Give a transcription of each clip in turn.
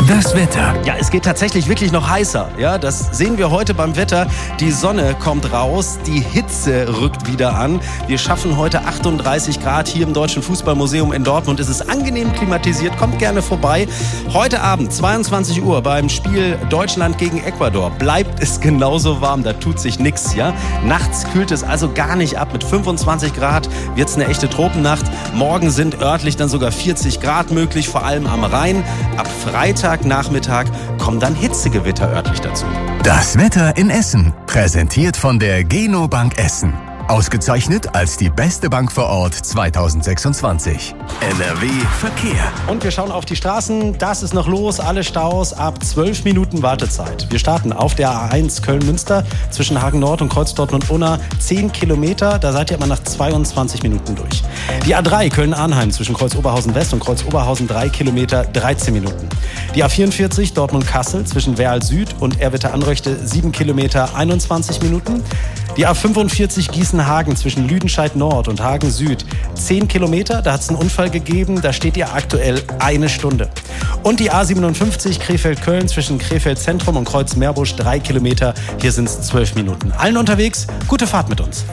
Das Wetter. Ja, es geht tatsächlich wirklich noch heißer. Ja, das sehen wir heute beim Wetter. Die Sonne kommt raus, die Hitze rückt wieder an. Wir schaffen heute 38 Grad hier im Deutschen Fußballmuseum in Dortmund. Es ist angenehm klimatisiert, kommt gerne vorbei. Heute Abend, 22 Uhr, beim Spiel Deutschland gegen Ecuador, bleibt es genauso warm, da tut sich nichts. Ja? Nachts kühlt es also gar nicht ab. Mit 25 Grad wird es eine echte Tropennacht. Morgen sind örtlich dann sogar 40 Grad möglich, vor allem am Rhein. Ab Freitagnachmittag kommen dann Hitzegewitter örtlich dazu. Das Wetter in Essen, präsentiert von der Geno Bank Essen. Ausgezeichnet als die beste Bank vor Ort 2026. NRW Verkehr. Und wir schauen auf die Straßen. Das ist noch los. Alle Staus ab 12 Minuten Wartezeit. Wir starten auf der A1 Köln-Münster zwischen Hagen Nord und Kreuz Dortmund-Unna. 10 Kilometer. Da seid ihr aber nach 22 Minuten durch. Die A3 Köln-Arnheim zwischen Kreuz Oberhausen-West und Kreuz Oberhausen 3 Kilometer, 13 Minuten. Die A44 Dortmund-Kassel zwischen Werl Süd und Erwitte-Anröchte 7 Kilometer, 21 Minuten. Die A45 Gießen-Hagen zwischen Lüdenscheid Nord und Hagen Süd 10 Kilometer, da hat es einen Unfall gegeben, da steht ihr aktuell 1 Stunde. Und die A57 Krefeld-Köln zwischen Krefeld Zentrum und Kreuz Meerbusch 3 Kilometer, hier sind es 12 Minuten. Allen unterwegs, gute Fahrt mit uns.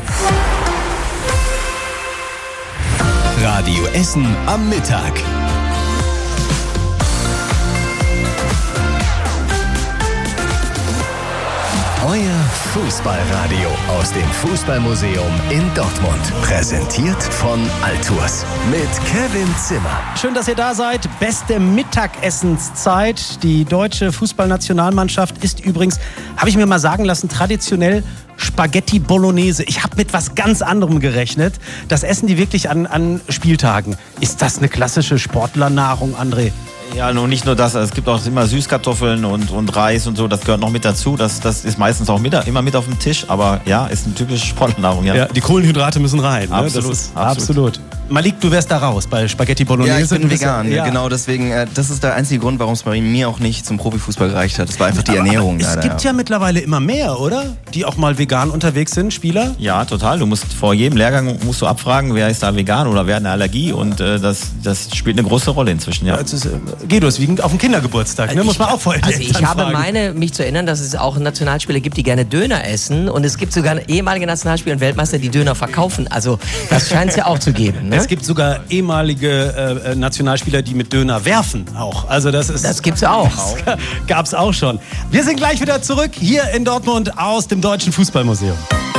Radio Essen am Mittag. Euer Fußballradio aus dem Fußballmuseum in Dortmund. Präsentiert von Altours mit Kevin Zimmer. Schön, dass ihr da seid. Beste Mittagessenszeit. Die deutsche Fußballnationalmannschaft ist übrigens, habe ich mir mal sagen lassen, traditionell Spaghetti Bolognese. Ich habe mit was ganz anderem gerechnet. Das essen die wirklich an Spieltagen. Ist das eine klassische Sportlernahrung, André? Ja, nicht nur das, es gibt auch immer Süßkartoffeln und Reis und so, das gehört noch mit dazu. Das ist meistens auch immer mit auf dem Tisch, aber ja, ist eine typische Sportnahrung. Ja, die Kohlenhydrate müssen rein. Absolut, ne? Absolut. Malik, du wärst da raus bei Spaghetti Bolognese. Ja, ich bin vegan, genau deswegen, das ist der einzige Grund, warum es bei mir auch nicht zum Profifußball gereicht hat. Das war einfach die Ernährung. Es gibt ja mittlerweile immer mehr, oder? Die auch mal vegan unterwegs sind, Spieler? Ja, total. Du musst vor jedem Lehrgang abfragen, wer ist da vegan oder wer hat eine Allergie und das spielt eine große Rolle inzwischen, ja. Guido, ist wie auf dem Kindergeburtstag, ne? Muss man auch vorher ich habe mich zu erinnern, dass es auch Nationalspieler gibt, die gerne Döner essen und es gibt sogar ehemalige Nationalspieler und Weltmeister, die Döner verkaufen. Also das scheint es ja auch zu geben. Ne? Es gibt sogar ehemalige Nationalspieler, die mit Döner werfen auch. Also das gibt's auch. Gab's auch schon. Wir sind gleich wieder zurück hier in Dortmund aus dem Deutschen Fußballmuseum.